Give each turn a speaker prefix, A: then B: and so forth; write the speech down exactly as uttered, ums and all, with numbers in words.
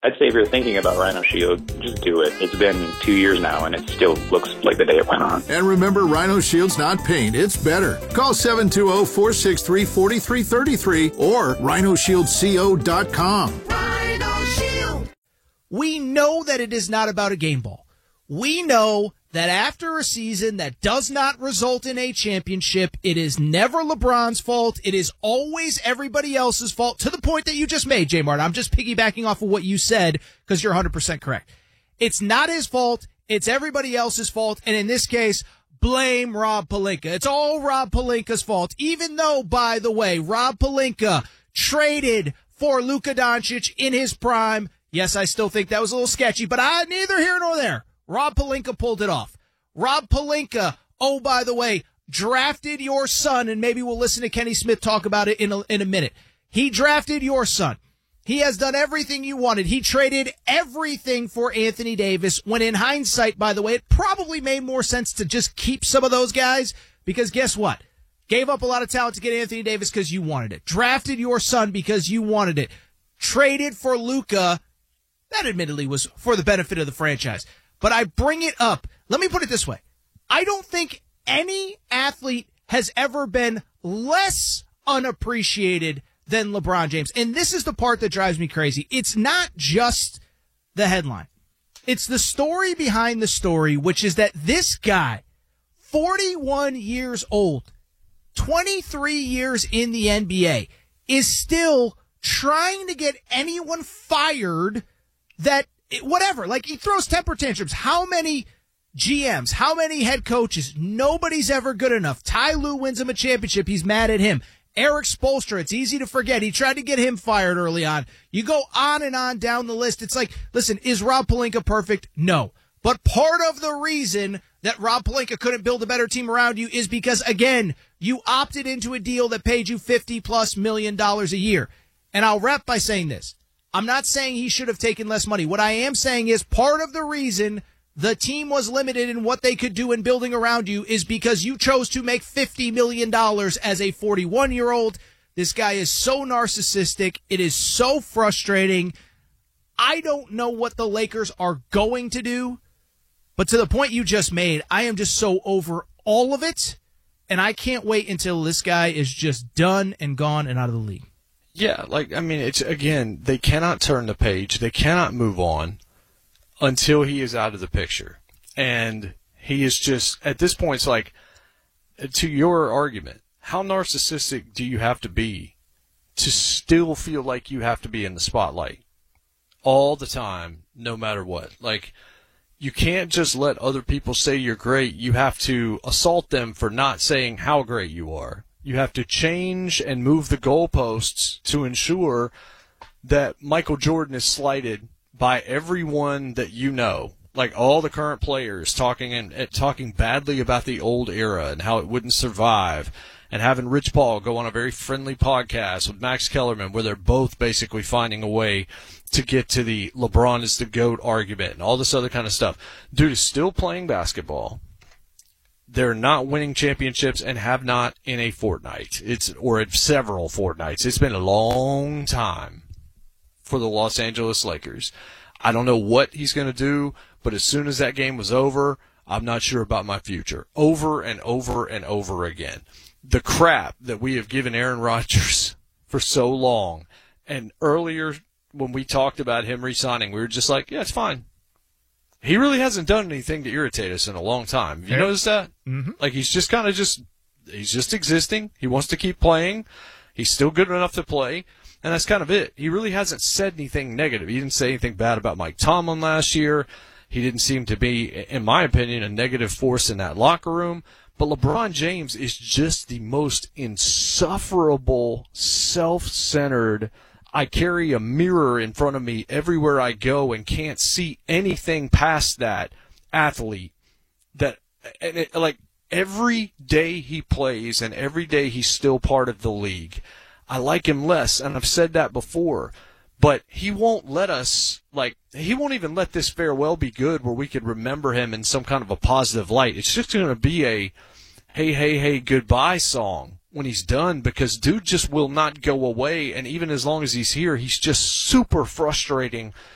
A: I'd say if you're thinking about Rhino Shield, just do it. It's been two years now, and it still looks like the day it went on.
B: And remember, Rhino Shield's not paint, it's better. Call seven two zero, four six three, four three three three or rhino shield co dot com.
C: Rhino Shield.
D: We know that it is not about a game ball. We know that after a season that does not result in a championship, it is never LeBron's fault. It is always everybody else's fault, to the point that you just made, J. Martin. I'm just piggybacking off of what you said because you're one hundred percent correct. It's not his fault. It's everybody else's fault. And in this case, blame Rob Pelinka. It's all Rob Pelinka's fault, even though, by the way, Rob Pelinka traded for Luka Doncic in his prime. Yes, I still think that was a little sketchy, but I neither here nor there. Rob Pelinka pulled it off. Rob Pelinka, oh, by the way, drafted your son, and maybe we'll listen to Kenny Smith talk about it in a, in a minute. He drafted your son. He has done everything you wanted. He traded everything for Anthony Davis, when in hindsight, by the way, it probably made more sense to just keep some of those guys, because guess what? Gave up a lot of talent to get Anthony Davis because you wanted it. Drafted your son because you wanted it. Traded for Luka. That admittedly was for the benefit of the franchise. But I bring it up. Let me put it this way. I don't think any athlete has ever been less unappreciated than LeBron James. And this is the part that drives me crazy. It's not just the headline. It's the story behind the story, which is that this guy, forty-one years old, twenty-three years in the N B A, is still trying to get anyone fired that whatever, like he throws temper tantrums. How many G Ms, how many head coaches? Nobody's ever good enough. Ty Lue wins him a championship. He's mad at him. Eric Spoelstra, it's easy to forget. He tried to get him fired early on. You go on and on down the list. It's like, listen, is Rob Pelinka perfect? No. But part of the reason that Rob Pelinka couldn't build a better team around you is because, again, you opted into a deal that paid you fifty plus million dollars a year. And I'll wrap by saying this. I'm not saying he should have taken less money. What I am saying is part of the reason the team was limited in what they could do in building around you is because you chose to make fifty million dollars as a forty-one-year-old. This guy is so narcissistic. It is so frustrating. I don't know what the Lakers are going to do, but to the point you just made, I am just so over all of it, and I can't wait until this guy is just done and gone and out of the league.
E: Yeah, like, I mean, it's, again, they cannot turn the page. They cannot move on until he is out of the picture. And he is just, at this point, it's like, to your argument, how narcissistic do you have to be to still feel like you have to be in the spotlight all the time, no matter what? Like, you can't just let other people say you're great. You have to assault them for not saying how great you are. You have to change and move the goalposts to ensure that Michael Jordan is slighted by everyone that you know, like all the current players talking and uh, talking badly about the old era and how it wouldn't survive, and having Rich Paul go on a very friendly podcast with Max Kellerman where they're both basically finding a way to get to the LeBron is the GOAT argument and all this other kind of stuff. Dude is still playing basketball. They're not winning championships and have not in a fortnight. It's or in several fortnights. It's been a long time for the Los Angeles Lakers. I don't know what he's going to do, but as soon as that game was over, I'm not sure about my future. Over and over and over again. The crap that we have given Aaron Rodgers for so long, and earlier when we talked about him re-signing, we were just like, yeah, it's fine. He really hasn't done anything to irritate us in a long time. Have you noticed that?
D: Mm-hmm.
E: Like, he's just kind of just, he's just existing. He wants to keep playing. He's still good enough to play. And that's kind of it. He really hasn't said anything negative. He didn't say anything bad about Mike Tomlin last year. He didn't seem to be, in my opinion, a negative force in that locker room. But LeBron James is just the most insufferable, self-centered, I carry a mirror in front of me everywhere I go and can't see anything past that athlete. That, and it, like, every day he plays and every day he's still part of the league, I like him less, and I've said that before. But he won't let us, like, he won't even let this farewell be good where we could remember him in some kind of a positive light. It's just going to be a, hey, hey, hey, goodbye song when he's done, because dude just will not go away. And even as long as he's here, he's just super frustrating